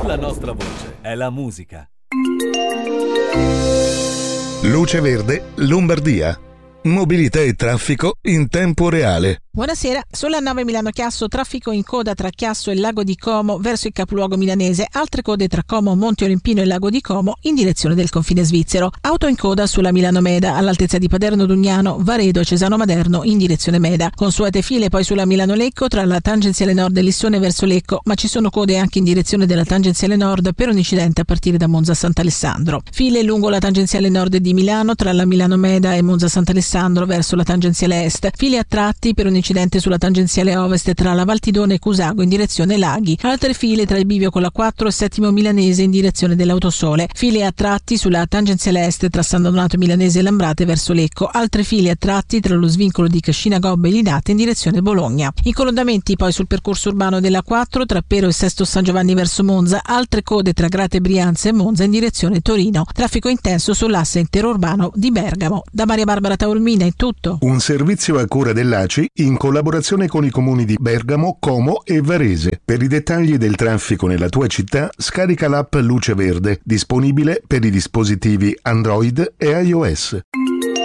La nostra voce è la musica. Luce Verde, Lombardia. Mobilità e traffico in tempo reale. Buonasera, sulla 9 Milano-Chiasso traffico in coda tra Chiasso e Lago di Como verso il capoluogo milanese, altre code tra Como, Monte Olimpino e Lago di Como in direzione del confine svizzero. Auto in coda sulla Milano-Meda all'altezza di Paderno-Dugnano, Varedo, Cesano-Maderno in direzione Meda. Consuete file poi sulla Milano-Lecco tra la tangenziale nord e Lissone verso Lecco, ma ci sono code anche in direzione della tangenziale nord per un incidente a partire da Monza Sant'Alessandro. File lungo la tangenziale nord di Milano tra la Milano-Meda e Monza Sant'Alessandro verso la tangenziale est. File a tratti per un incidente sulla tangenziale ovest tra la Valtidone e Cusago in direzione Laghi. Altre file tra il bivio con la 4 e Settimo Milanese in direzione dell'Autosole. File a tratti sulla tangenziale est tra San Donato Milanese e Lambrate verso Lecco. Altre file a tratti tra lo svincolo di Cascina Gobba e Lidate in direzione Bologna. I collodamenti poi sul percorso urbano della 4 tra Pero e Sesto San Giovanni verso Monza. Altre code tra Grate Brianza e Monza in direzione Torino. Traffico intenso sull'asse interurbano di Bergamo. Da Maria Barbara Taormina è tutto. Un servizio a cura dell'ACI in collaborazione con i comuni di Bergamo, Como e Varese. Per i dettagli del traffico nella tua città, scarica l'app Luce Verde, disponibile per i dispositivi Android e iOS.